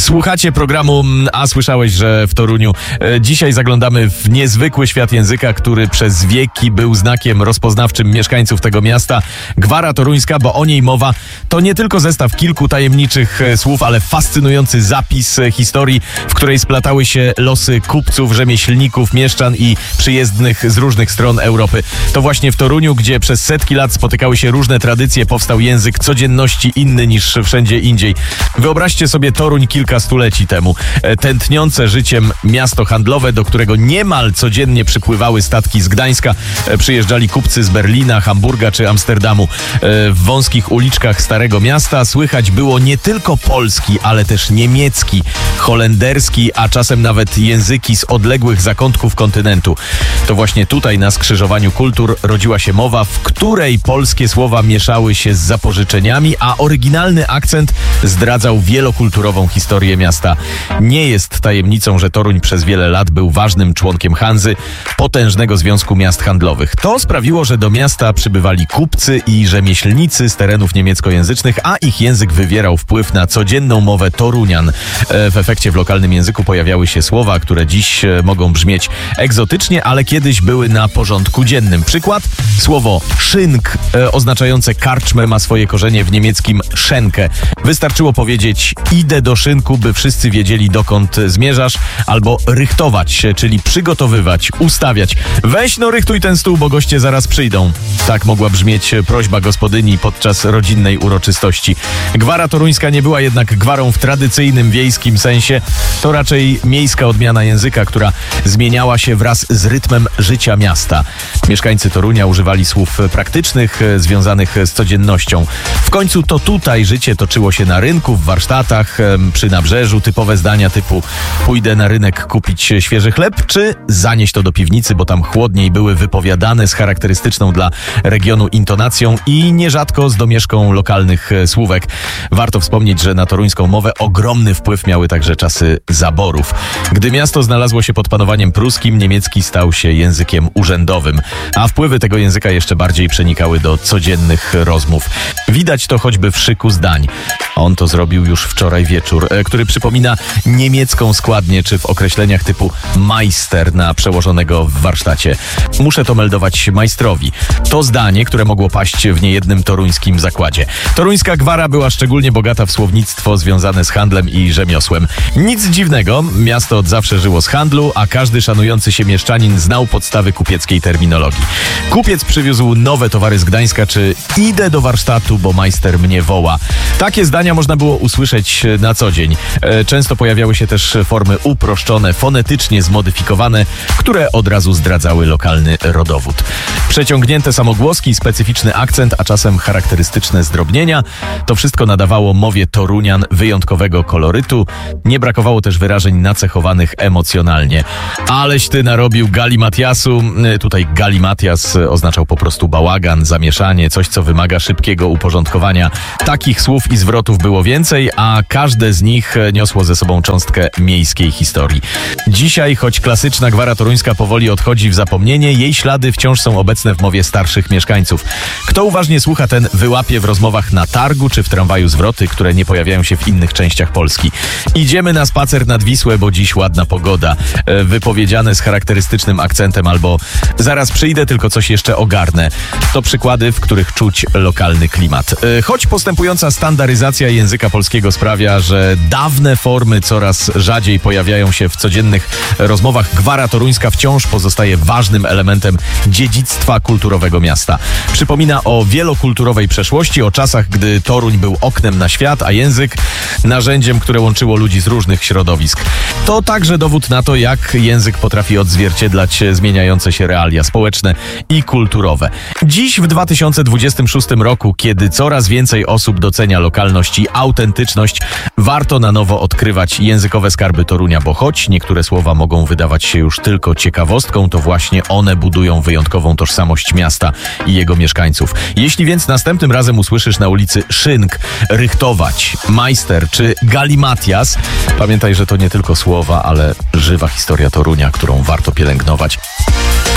Słuchacie programu A słyszałeś, że w Toruniu. Dzisiaj zaglądamy w niezwykły świat języka, który przez wieki był znakiem rozpoznawczym mieszkańców tego miasta. Gwara toruńska, bo o niej mowa, to nie tylko zestaw kilku tajemniczych słów, ale fascynujący zapis historii, w której splatały się losy kupców, rzemieślników, mieszczan i przyjezdnych z różnych stron Europy. To właśnie w Toruniu, gdzie przez setki lat spotykały się różne tradycje, powstał język codzienności inny niż wszędzie indziej. Wyobraźcie sobie Toruń kilka stuleci temu. Tętniące życiem miasto handlowe, do którego niemal codziennie przypływały statki z Gdańska. Przyjeżdżali kupcy z Berlina, Hamburga czy Amsterdamu. W wąskich uliczkach Starego Miasta słychać było nie tylko polski, ale też niemiecki, holenderski, a czasem nawet języki z odległych zakątków kontynentu. To właśnie tutaj na skrzyżowaniu kultur rodziła się mowa, w której polskie słowa mieszały się z zapożyczeniami, a oryginalny akcent zdradzał wielokulturową historię miasta. Nie jest tajemnicą, że Toruń przez wiele lat był ważnym członkiem Hanzy, potężnego związku miast handlowych. To sprawiło, że do miasta przybywali kupcy i rzemieślnicy z terenów niemieckojęzycznych, a ich język wywierał wpływ na codzienną mowę Torunian. W efekcie w lokalnym języku pojawiały się słowa, które dziś mogą brzmieć egzotycznie, ale kiedyś były na porządku dziennym. Przykład? Słowo szynk, oznaczające karczmę, ma swoje korzenie w niemieckim Schenke. Wystarczyło powiedzieć idę do szynku, by wszyscy wiedzieli, dokąd zmierzasz, albo rychtować się, czyli przygotowywać, ustawiać. Weź no rychtuj ten stół, bo goście zaraz przyjdą. Tak mogła brzmieć prośba gospodyni podczas rodzinnej uroczystości. Gwara toruńska nie była jednak gwarą w tradycyjnym wiejskim sensie. To raczej miejska odmiana języka, która zmieniała się wraz z rytmem życia miasta. Mieszkańcy Torunia używali słów praktycznych, związanych z codziennością. W końcu to tutaj życie toczyło się na rynku, w warsztatach, przy nabrzeżu. Typowe zdania typu pójdę na rynek kupić świeży chleb, czy zanieść to do piwnicy, bo tam chłodniej, były wypowiadane z charakterystyczną dla regionu intonacją i nierzadko z domieszką lokalnych słówek. Warto wspomnieć, że na toruńską mowę ogromny wpływ miały także czasy zaborów. Gdy miasto znalazło się pod panowaniem pruskim, niemiecki stał się językiem urzędowym, a wpływy tego języka jeszcze bardziej przenikały do codziennych rozmów. Widać to choćby w szyku zdań. On to zrobił już wczoraj wieczór, który przypomina niemiecką składnię, czy w określeniach typu majster na przełożonego w warsztacie. Muszę to meldować majstrowi. To zdanie, które mogło paść w niejednym toruńskim zakładzie. Toruńska gwara była szczególnie bogata w słownictwo związane z handlem i rzemiosłem. Nic dziwnego, miasto od zawsze żyło z handlu, a każdy szanujący się mieszczanin znał podstawy kupieckiej terminologii. Kupiec przywiózł nowe towary z Gdańska, czy idę do warsztatu, bo majster mnie woła. Takie zdania można było usłyszeć na co dzień. Często pojawiały się też formy uproszczone, fonetycznie zmodyfikowane, które od razu zdradzały lokalny rodowód. Przeciągnięte samogłoski, specyficzny akcent, a czasem charakterystyczne zdrobnienia, to wszystko nadawało mowie Torunian wyjątkowego kolorytu. Nie brakowało też wyrażeń nacechowanych emocjonalnie. Aleś ty narobił galimatiasu. Tutaj galimatias oznaczał po prostu bałagan, zamieszanie, coś co wymaga szybkiego uporządkowania. Takich słów i zwrotów było więcej, a każde z nich niosło ze sobą cząstkę miejskiej historii. Dzisiaj, choć klasyczna gwara toruńska powoli odchodzi w zapomnienie, jej ślady wciąż są obecne w mowie starszych mieszkańców. Kto uważnie słucha, ten wyłapie w rozmowach na targu czy w tramwaju zwroty, które nie pojawiają się w innych częściach Polski. Idziemy na spacer nad Wisłę, bo dziś ładna pogoda. Wypowiedziane z charakterystycznym akcentem albo zaraz przyjdę, tylko coś jeszcze ogarnę. To przykłady, w których czuć lokalny klimat. Choć postępująca standaryzacja języka polskiego sprawia, że dawne formy coraz rzadziej pojawiają się w codziennych rozmowach, gwara toruńska wciąż pozostaje ważnym elementem dziedzictwa kulturowego miasta. Przypomina o wielokulturowej przeszłości, o czasach, gdy Toruń był oknem na świat, a język narzędziem, które łączyło ludzi z różnych środowisk. To także dowód na to, jak język potrafi odzwierciedlać zmieniające się realia społeczne i kulturowe. Dziś w 2026 roku, kiedy coraz więcej osób docenia lokalność i autentyczność, warto na nowo odkrywać językowe skarby Torunia, bo choć niektóre słowa mogą wydawać się już tylko ciekawostką, to właśnie one budują wyjątkową tożsamość miasta i jego mieszkańców. Jeśli więc następnym razem usłyszysz na ulicy szynk, rychtować, majster czy galimatias, pamiętaj, że to nie tylko słowa, ale żywa historia Torunia, którą warto pielęgnować.